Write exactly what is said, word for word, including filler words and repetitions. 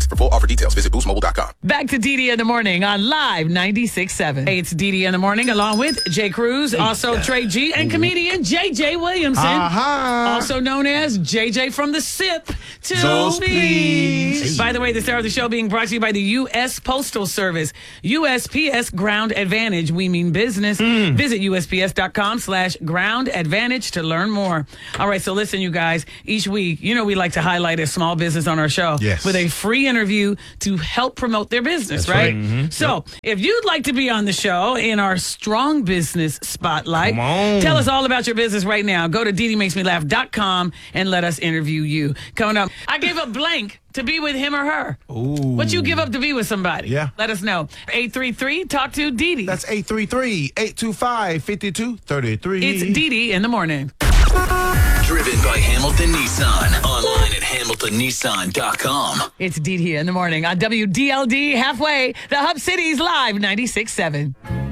rates. For full offer details, visit boost mobile dot com. Back to D D in the morning on Live ninety-six point seven. Hey, it's D D in the morning along with Jay Cruz, also Trey G, and comedian J J Williamson, Uh-huh. also known as J J from the SIP to So me. please. By the way, the star of the show being brought to you by the U S Postal Service. U S P S Ground Advantage. We mean business. Mm. Visit U S P S dot com slash ground advantage to learn more. All right, so listen, you guys, each week, you know we like to highlight a small business on our show Yes. with a free interview to help promote their business, That's right? right. Mm-hmm. So if you'd like to be on the show in our Strong Business Spotlight, Come on. tell us all about your business right now. Go to D D makes me laugh dot com and let us interview you. Coming up, I gave up blank to be with him or her. Ooh. What you give up to be with somebody? Yeah. Let us know. eight three three talk to Dee Dee. That's eight three three, eight two five, five two three three. It's Dee Dee in the morning. Driven by Hamilton Nissan. Online at hamilton nissan dot com. It's Dee Dee in the morning on W D L D Halfway, the Hub City's Live ninety-six point seven.